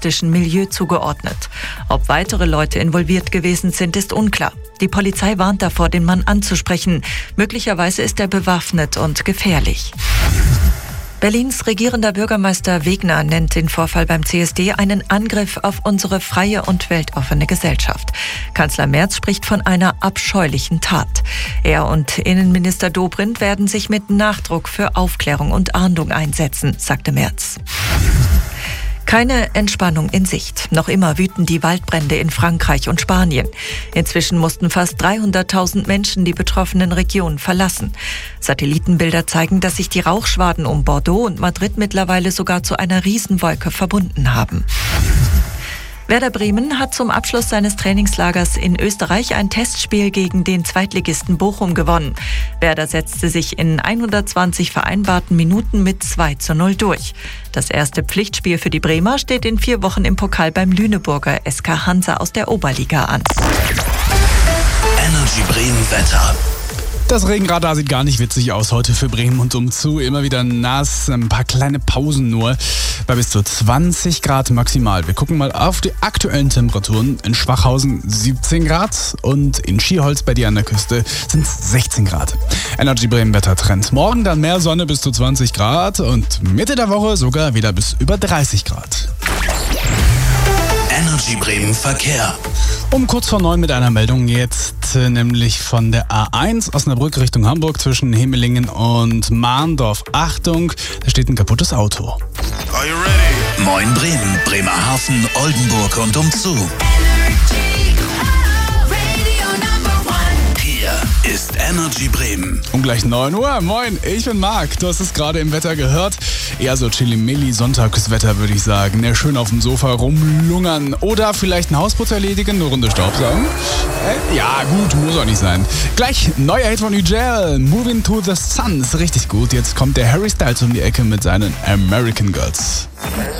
islamistischen Milieu zugeordnet. Ob weitere Leute involviert gewesen sind, ist unklar. Die Polizei warnt davor, den Mann anzusprechen. Möglicherweise ist er bewaffnet und gefährlich. Berlins regierender Bürgermeister Wegner nennt den Vorfall beim CSD einen Angriff auf unsere freie und weltoffene Gesellschaft. Kanzler Merz spricht von einer abscheulichen Tat. Er und Innenminister Dobrindt werden sich mit Nachdruck für Aufklärung und Ahndung einsetzen, sagte Merz. Keine Entspannung in Sicht. Noch immer wüten die Waldbrände in Frankreich und Spanien. Inzwischen mussten fast 300.000 Menschen die betroffenen Regionen verlassen. Satellitenbilder zeigen, dass sich die Rauchschwaden um Bordeaux und Madrid mittlerweile sogar zu einer Riesenwolke verbunden haben. Werder Bremen hat zum Abschluss seines Trainingslagers in Österreich ein Testspiel gegen den Zweitligisten Bochum gewonnen. Werder setzte sich in 120 vereinbarten Minuten mit 2:0 durch. Das erste Pflichtspiel für die Bremer steht in 4 Wochen im Pokal beim Lüneburger SK Hansa aus der Oberliga an. Energy Bremen Wetter. Das Regenradar sieht gar nicht witzig aus heute für Bremen und umzu. Immer wieder nass, ein paar kleine Pausen nur. Bei bis zu 20 Grad maximal. Wir gucken mal auf die aktuellen Temperaturen. In Schwachhausen 17 Grad und in Schiholz bei dir an der Küste sind es 16 Grad. Energy Bremen Wettertrend. Morgen dann mehr Sonne bis zu 20 Grad und Mitte der Woche sogar wieder bis über 30 Grad. Energy Bremen Verkehr. Um kurz vor 9 mit einer Meldung jetzt, nämlich von der A1 Osnabrück Richtung Hamburg zwischen Hemelingen und Mahndorf. Achtung, da steht ein kaputtes Auto. Are you ready? Moin Bremen, Bremerhaven, Oldenburg und umzu. Hier ist Energy Bremen. Um gleich 9 Uhr. Moin, ich bin Marc. Du hast es gerade im Wetter gehört. Eher so Chili-Milli Sonntagswetter, würde ich sagen. Ja, schön auf dem Sofa rumlungern oder vielleicht einen Hausputz erledigen, eine Runde Staubsaugen. Ja, gut, muss auch nicht sein. Gleich neuer Hit von Ugel, Moving to the Sun. Ist richtig gut. Jetzt kommt der Harry Styles um die Ecke mit seinen American Girls.